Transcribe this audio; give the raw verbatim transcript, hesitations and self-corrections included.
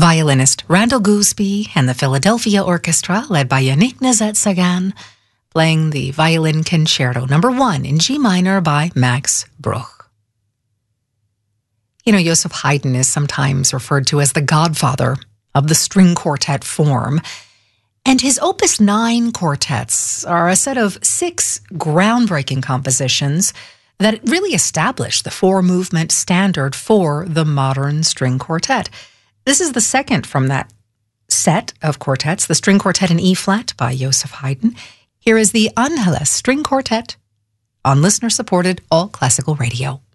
Violinist Randall Gooseby and the Philadelphia Orchestra, led by Yannick Nezet-Sagan, playing the Violin Concerto number one in G minor by Max Bruch. You know, Joseph Haydn is sometimes referred to as the godfather of the string quartet form, and his Opus nine quartets are a set of six groundbreaking compositions that really established the four-movement standard for the modern string quartet. This is the second from that set of quartets, the String Quartet in E-flat by Joseph Haydn. Here is the Angeles String Quartet on listener-supported All Classical Radio.